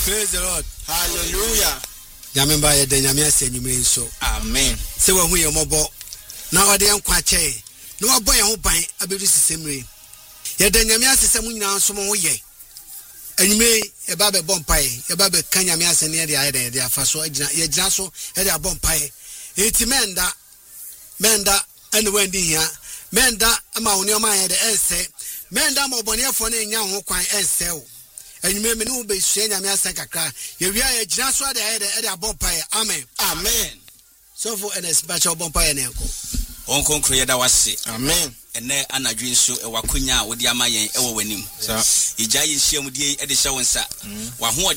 Praise the Lord. Hallelujah. Yamemba ye de nyame asenyume nso. Amen. Se wa hu ye mobo. Na ode yankwa che. Na wa boy ho ban abedu sisemre. Ye de nyame asesem nyina nso mo ye. Anyume e ba be bompai, e ba be kan nyame asene de aye de afaso agina ye gina so e de abompai. Eti menda ene wendi hia. Menda ama woni o man ye de ense. Menda mo bonefo na nya ho kwan ense o. Anyume me no be sua nyame asen kakra. Ye wi aye gina so de aye de abompai. Amen. Amen. So for NS batch bompai na enko. Onkonkro yeda wase. Amen. Ene anadwe nso e wakonya wodi ama yen e wo wanim. Ija yi hia mu die e de hye wonsa. Wa ho